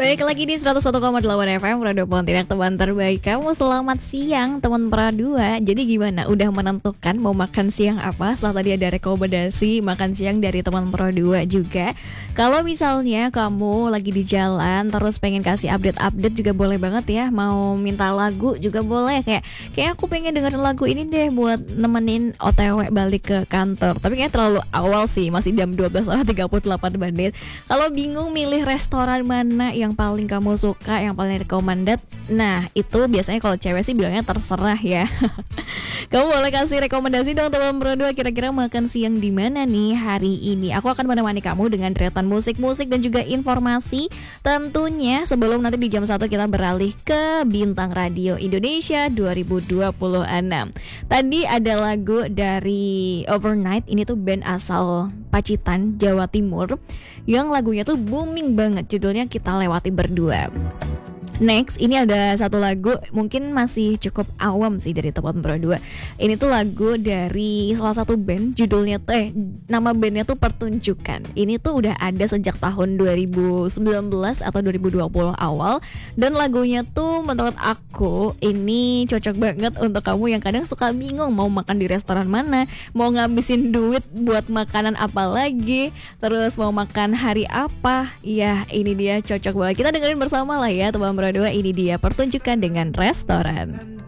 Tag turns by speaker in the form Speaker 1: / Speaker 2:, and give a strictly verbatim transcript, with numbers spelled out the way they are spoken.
Speaker 1: Baik lagi di seratus satu koma delapan F M Radio Pontianak, teman terbaik kamu. Selamat siang teman Pradua. Jadi gimana? Udah menentukan mau makan siang apa? Setelah tadi ada rekomendasi makan siang dari teman Pradua juga. Kalau misalnya kamu lagi di jalan terus pengen kasih update-update juga boleh banget ya. Mau minta lagu juga boleh. Kayak kayak aku pengen dengerin lagu ini deh buat nemenin O T W balik ke kantor. Tapi kayaknya terlalu awal sih, masih jam dua belas lewat tiga puluh delapan menit. Kalau bingung milih restoran mana yang paling kamu suka, yang paling recommended, nah itu biasanya kalau cewek sih bilangnya terserah ya. Kamu boleh kasih rekomendasi dong teman berdua, kira-kira makan siang di mana nih hari ini. Aku akan menemani kamu dengan deretan musik-musik dan juga informasi. Tentunya sebelum nanti di jam satu kita beralih ke Bintang Radio Indonesia dua ribu dua puluh enam. Tadi ada lagu dari Overnight, ini tuh band asal Pacitan, Jawa Timur, yang lagunya tuh booming banget, judulnya Kita Lewati Berdua. Next, ini ada satu lagu mungkin masih cukup awam sih dari teman berdua. Ini tuh lagu dari salah satu band, judulnya tuh eh nama bandnya tuh Pertunjukan. Ini tuh udah ada sejak tahun dua ribu sembilan belas atau dua ribu dua puluh awal, dan lagunya tuh menurut aku ini cocok banget untuk kamu yang kadang suka bingung mau makan di restoran mana, mau ngabisin duit buat makanan apa lagi, terus mau makan hari apa. Ya, ini dia cocok banget. Kita dengerin bersama lah ya teman berdua. Ini dia Pertunjukan dengan Restoran.